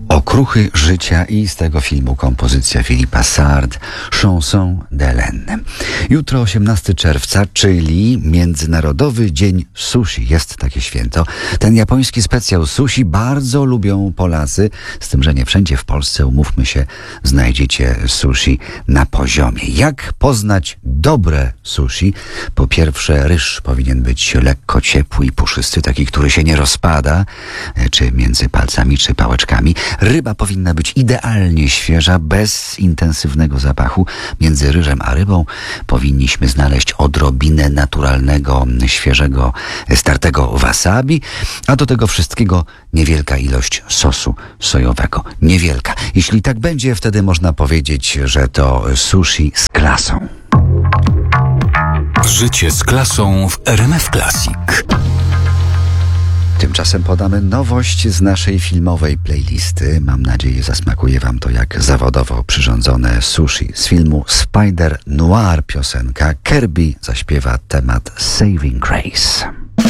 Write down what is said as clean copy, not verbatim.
Okruchy życia i z tego filmu kompozycja Philippa Sard, Chanson d'Hélène. Jutro 18 czerwca, czyli Międzynarodowy Dzień Sushi. Jest takie święto. Ten japoński specjał sushi bardzo lubią Polacy, z tym, że nie wszędzie w Polsce, umówmy się, znajdziecie sushi na poziomie. Jak poznać dobre sushi? Po pierwsze, ryż powinien być lekko ciepły i puszysty, taki, który się nie rozpada, czy między palcami, czy pałeczkami. Ryba powinna być idealnie świeża, bez intensywnego zapachu. Między ryżem a rybą powinniśmy znaleźć odrobinę naturalnego, świeżego, startego wasabi, a do tego wszystkiego niewielka ilość sosu sojowego. Niewielka. Jeśli tak będzie, wtedy można powiedzieć, że to sushi z klasą. Życie z klasą w RMF Classic. Tymczasem podamy nowość z naszej filmowej playlisty. Mam nadzieję, zasmakuje wam to jak zawodowo przyrządzone sushi. Z filmu Spider Noir piosenka Kirby zaśpiewa temat Saving Grace.